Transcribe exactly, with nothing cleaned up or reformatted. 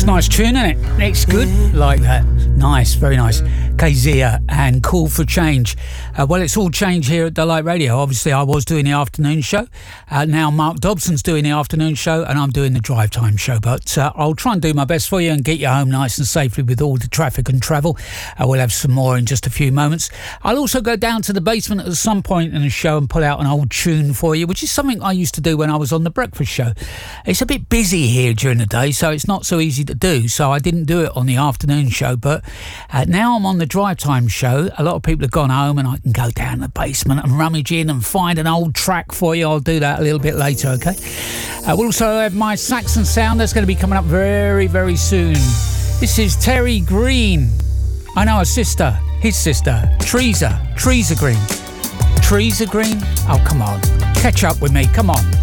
Nice tune, isn't it? It's good like that. Nice, very nice. Kezia and Call for Change. Uh, well, it's all changed here at Delight Radio. Obviously, I was doing the afternoon show. Uh, now Mark Dobson's doing the afternoon show and I'm doing the drive time show. But uh, I'll try and do my best for you and get you home nice and safely with all the traffic and travel. Uh, we'll have some more in just a few moments. I'll also go down to the basement at some point in the show and pull out an old tune for you, which is something I used to do when I was on the breakfast show. It's a bit busy here during the day, so it's not so easy to do. So I didn't do it on the afternoon show. But uh, now I'm on the drive time show. A lot of people have gone home and I can go down the basement and rummage in and find an old track for you. I'll do that a little bit later, okay? Uh, we'll also have my Saxon sound that's going to be coming up very, very soon. This is Terry Green. I know her sister, his sister, Teresa, Teresa Green. Teresa Green? Oh, come on. Catch up with me, come on.